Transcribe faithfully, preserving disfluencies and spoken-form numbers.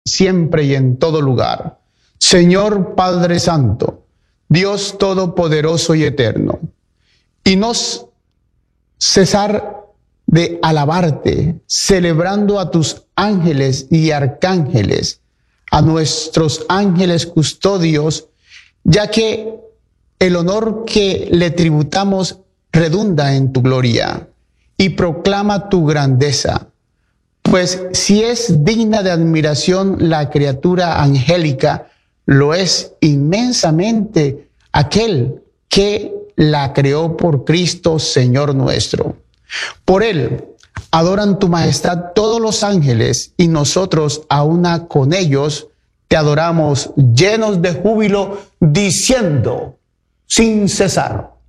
siempre y en todo lugar. Señor Padre Santo, Dios Todopoderoso y Eterno, y nos cesar de alabarte, celebrando a tus ángeles y arcángeles, a nuestros ángeles custodios, ya que el honor que le tributamos redunda en tu gloria y proclama tu grandeza. Pues si es digna de admiración la criatura angélica, lo es inmensamente aquel que la creó por Cristo, Señor nuestro. Por él adoran tu majestad todos los ángeles, y nosotros a una con ellos te adoramos llenos de júbilo, diciendo sin cesar: